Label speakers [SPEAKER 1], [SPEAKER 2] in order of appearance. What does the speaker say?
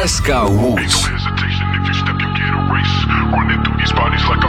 [SPEAKER 1] SK Łódź.
[SPEAKER 2] Ain't no hesitation, if you step, you get erased. Running through these bodies like